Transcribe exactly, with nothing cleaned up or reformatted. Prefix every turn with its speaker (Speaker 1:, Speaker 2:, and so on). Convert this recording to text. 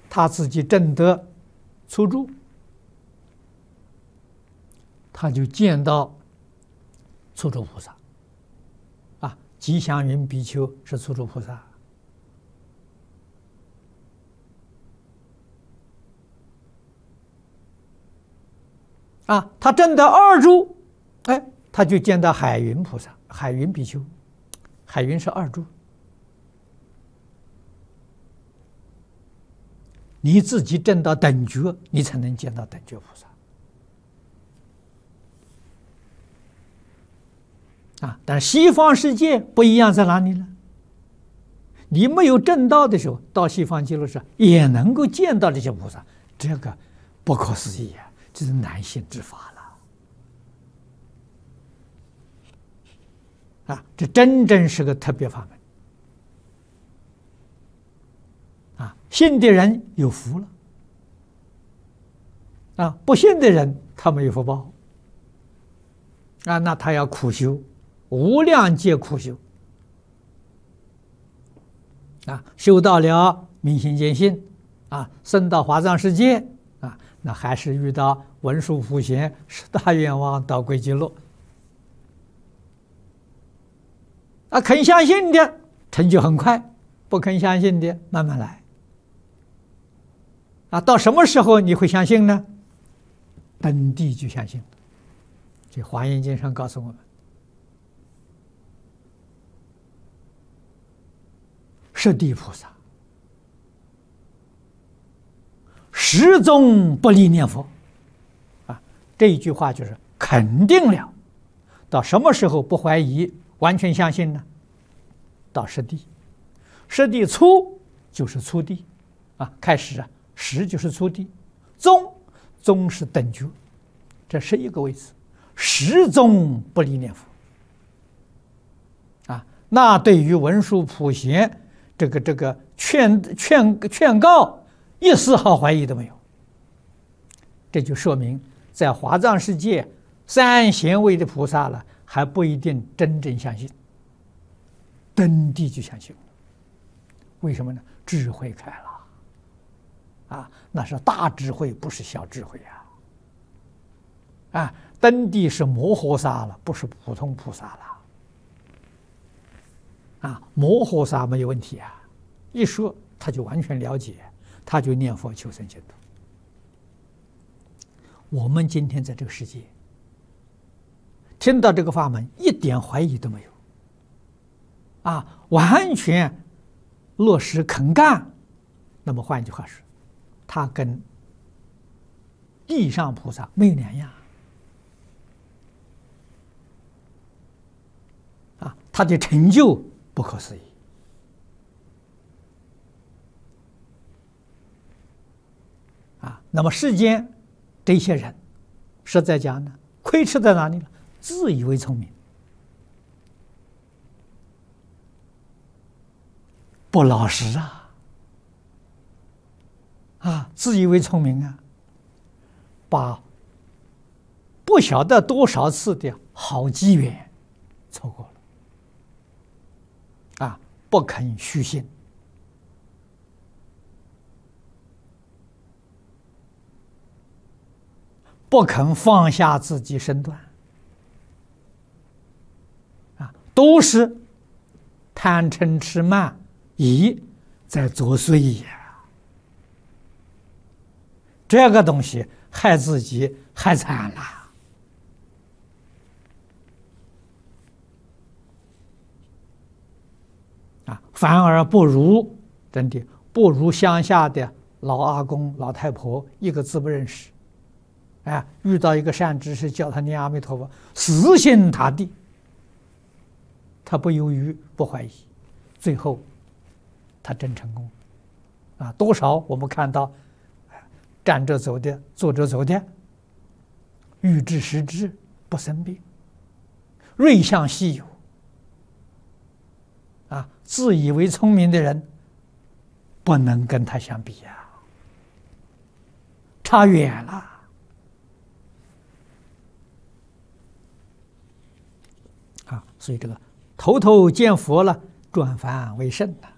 Speaker 1: 他自己证得初住，他就见到初住菩萨。啊，吉祥云比丘是初住菩萨。啊，他证得二住，哎，他就见到海云菩萨、海云比丘。海云是二住，你自己证到等觉，你才能见到等觉菩萨。啊，但西方世界不一样在哪里呢？你没有证到的时候，到西方极乐世界也能够见到这些菩萨，这个不可思议啊！这是难信之法了。啊，这真正是个特别法门。啊，信的人有福了。啊，不信的人他没有福报。啊，那他要苦修，无量劫苦修。啊，修到了明心见性，啊，升到华藏世界，啊，那还是遇到文殊普贤十大愿望到归极乐。啊，肯相信的成就很快，不肯相信的慢慢来。啊，到什么时候你会相信呢？登地就相信了。这《华严经》上告诉我们，十地菩萨始终不离念佛。啊，这一句话就是肯定了。到什么时候不怀疑，完全相信呢？到十地，十地初就是初地，啊，开始啊，十就是初地，中中是等觉，这是一个位置，始终不离念佛。啊，那对于文殊普贤这个这个劝劝劝告，一丝毫怀疑都没有。这就说明，在华藏世界三贤位的菩萨了，还不一定真正相信。登地就相信了，为什么呢？智慧开了，啊，那是大智慧，不是小智慧啊！啊，登地是摩诃萨了，不是普通菩萨了。啊，摩诃萨没有问题啊，一说他就完全了解，他就念佛求生净土。我们今天在这个世界听到这个法门，一点怀疑都没有。啊，完全落实肯干。那么换句话说，他跟地上菩萨没有两样。啊，他的成就不可思议。啊，那么世间这些人，实在讲呢，亏吃在哪里了？自以为聪明。不老实啊！啊，自以为聪明啊，把不晓得多少次的好机缘错过了。啊，不肯虚心，不肯放下自己身段，啊，都是贪嗔痴慢疑在作祟呀，这个东西害自己害惨了。啊，反而不如真的不如乡下的老阿公老太婆一个字不认识，哎，遇到一个善知识叫他念阿弥陀佛，死心塌地，他不犹豫不怀疑，最后他真成功。啊，多少我们看到站着走的，坐着走的，欲知时知不生病，瑞相稀有。啊，自以为聪明的人，不能跟他相比呀，差远了。啊，所以这个头头见佛了，转凡为圣呐。